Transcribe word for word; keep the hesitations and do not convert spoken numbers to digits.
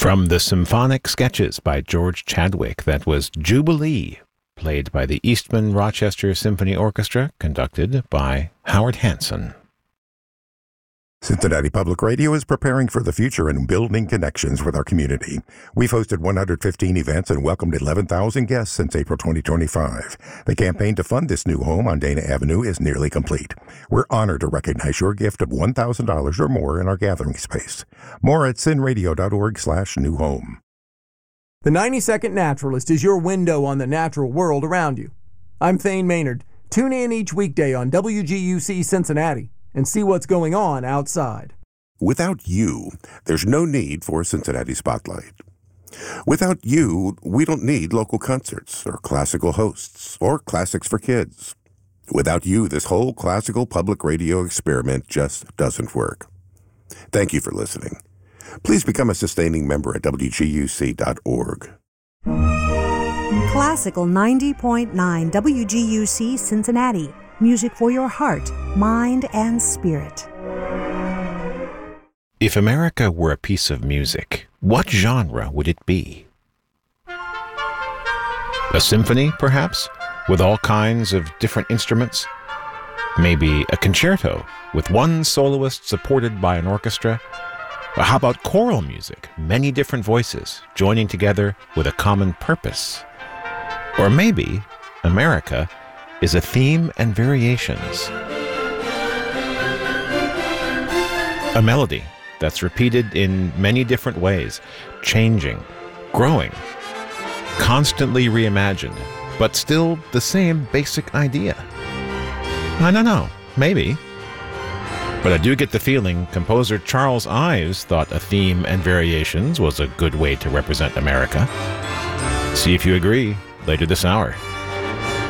From the Symphonic Sketches by George Chadwick, that was Jubilee, played by the Eastman Rochester Symphony Orchestra, conducted by Howard Hanson. Cincinnati Public Radio is preparing for the future and building connections with our community. We've hosted one hundred fifteen events and welcomed eleven thousand guests since April twenty twenty-five. The campaign to fund this new home on Dana Avenue is nearly complete. We're honored to recognize your gift of one thousand dollars or more in our gathering space. More at cinradio.org slash new home. The ninety second Naturalist is your window on the natural world around you. I'm Thane Maynard. Tune in each weekday on W G U C Cincinnati and see what's going on outside. Without you, there's no need for Cincinnati Spotlight. Without you, we don't need local concerts or classical hosts or classics for kids. Without you, this whole classical public radio experiment just doesn't work. Thank you for listening. Please become a sustaining member at W G U C dot org. Classical ninety point nine W G U C Cincinnati. Music for your heart, mind, and spirit. If America were a piece of music, what genre would it be? A symphony, perhaps, with all kinds of different instruments? Maybe a concerto with one soloist supported by an orchestra? Or how about choral music, many different voices joining together with a common purpose? Or maybe America is a theme and variations. A melody that's repeated in many different ways, changing, growing, constantly reimagined, but still the same basic idea. I don't know, maybe. But I do get the feeling composer Charles Ives thought a theme and variations was a good way to represent America. See if you agree later this hour.